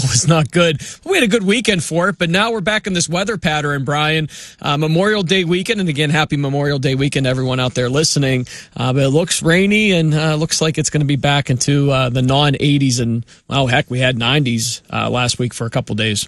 was not good. We had a good weekend for it, but now we're back in this weather pattern, Brian. Memorial Day weekend, and again, happy Memorial Day weekend to everyone out there listening. But it looks rainy, and looks like it's going to be back into the non-80s, and, well, heck, we had 90s last week for a couple days.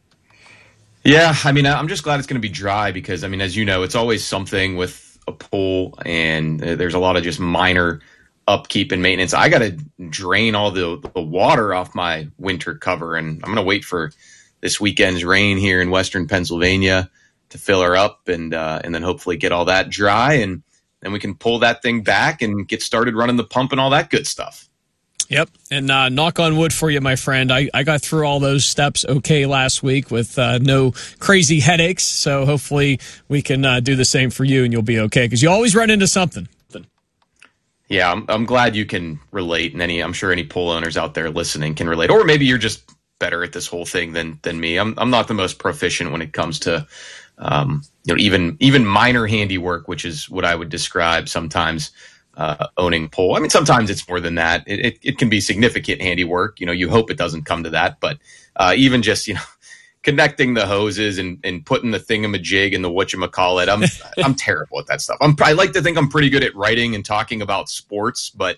Yeah, I mean, I'm just glad it's going to be dry because, I mean, as you know, it's always something with a pool, and there's a lot of just minor upkeep and maintenance. I got to drain all the water off my winter cover, and I'm going to wait for this weekend's rain here in Western Pennsylvania to fill her up, and then hopefully get all that dry, and then we can pull that thing back and get started running the pump and all that good stuff. Yep, and knock on wood for you, my friend. I got through all those steps okay last week with no crazy headaches, so hopefully we can do the same for you, and you'll be okay, because you always run into something. Yeah, I'm glad you can relate, and I'm sure any pool owners out there listening can relate. Or maybe you're just better at this whole thing than me. I'm not the most proficient when it comes to even minor handiwork, which is what I would describe sometimes owning pool. I mean, sometimes it's more than that. It can be significant handiwork. You hope it doesn't come to that, but even just connecting the hoses and putting the thingamajig in the whatchamacallit. I'm terrible at that stuff. I like to think I'm pretty good at writing and talking about sports, but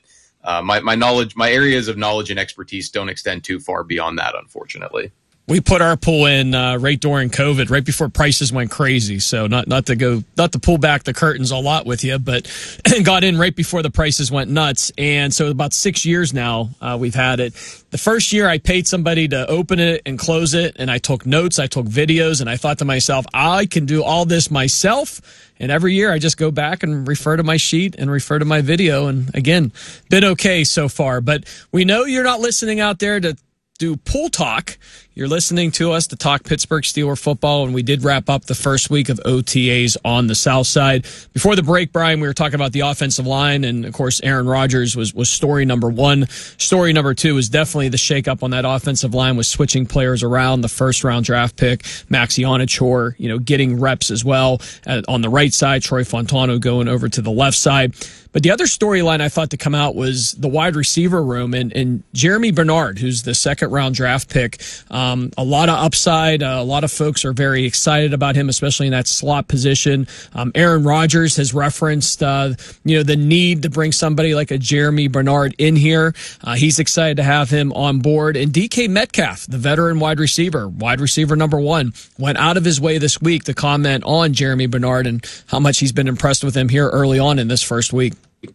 my areas of knowledge and expertise don't extend too far beyond that, unfortunately. We put our pool in right during COVID, right before prices went crazy. So not to pull back the curtains a lot with you, but got in right before the prices went nuts. And so about 6 years now we've had it. The first year I paid somebody to open it and close it, and I took notes, I took videos, and I thought to myself, I can do all this myself. And every year I just go back and refer to my sheet and refer to my video. And again, been okay so far. But we know you're not listening out there to do pool talk. You're listening to us to talk Pittsburgh Steelers football, and we did wrap up the first week of OTAs on the south side. Before the break, Brian, we were talking about the offensive line, and, of course, Aaron Rodgers was story number one. Story number two was definitely the shakeup on that offensive line with switching players around, the first-round draft pick, Max Ionichor, getting reps as well. On the right side, Troy Fontano going over to the left side. But the other storyline I thought to come out was the wide receiver room, and Jeremy Bernard, who's the second-round draft pick. A lot of upside. A lot of folks are very excited about him, especially in that slot position. Aaron Rodgers has referenced, the need to bring somebody like a Jeremy Bernard in here. He's excited to have him on board. And DK Metcalf, the veteran wide receiver number one, went out of his way this week to comment on Jeremy Bernard and how much he's been impressed with him here early on in this first week.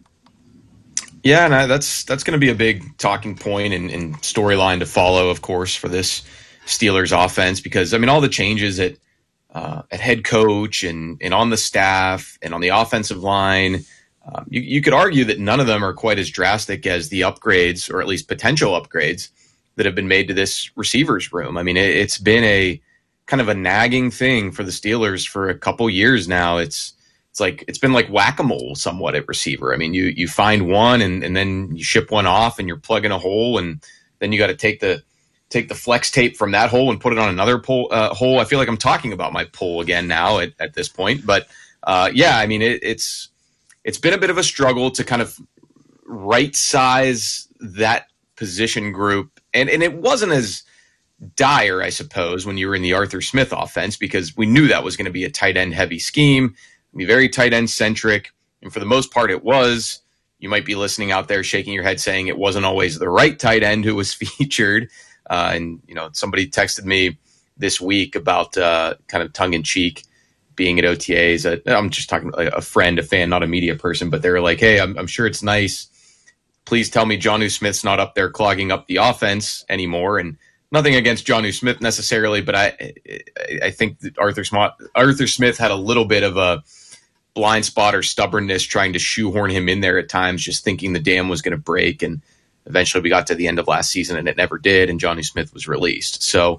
Yeah, and that's going to be a big talking point and storyline to follow, of course, for this Steelers offense, because, I mean, all the changes at head coach and on the staff and on the offensive line, you could argue that none of them are quite as drastic as the upgrades, or at least potential upgrades, that have been made to this receivers room. I mean, it's been a kind of a nagging thing for the Steelers for a couple years now. It's been like whack-a-mole somewhat at receiver. I mean, you find one and then you ship one off and you're plugging a hole, and then you got to take the flex tape from that hole and put it on another hole. I feel like I'm talking about my pull again now at this point. But yeah, I mean, it's been a bit of a struggle to kind of right size that position group. And it wasn't as dire, I suppose, when you were in the Arthur Smith offense, because we knew that was going to be a tight end heavy scheme, be very tight end centric. And for the most part, it was. You might be listening out there shaking your head saying it wasn't always the right tight end who was featured. And somebody texted me this week about kind of tongue in cheek being at OTAs. I'm just talking a friend, a fan, not a media person, but they were like, "Hey, I'm sure it's nice. Please tell me Jonnu Smith's not up there clogging up the offense anymore." And nothing against Jonnu Smith necessarily, but I think that Arthur Smith had a little bit of a blind spot or stubbornness trying to shoehorn him in there at times, just thinking the dam was going to break. And eventually we got to the end of last season and it never did, and Jonnu Smith was released. So,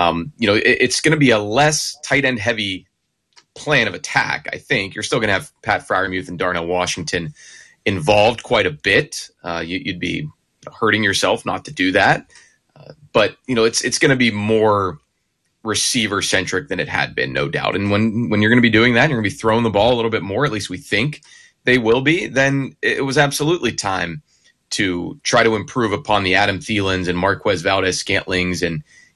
it's going to be a less tight end heavy plan of attack. I think you're still going to have Pat Freiermuth and Darnell Washington involved quite a bit. You'd be hurting yourself not to do that. But it's going to be more receiver centric than it had been, no doubt. And when you're going to be doing that, you're going to be throwing the ball a little bit more, at least we think they will be, then it was absolutely time to try to improve upon the Adam Thielens and Marquez Valdez Scantlings and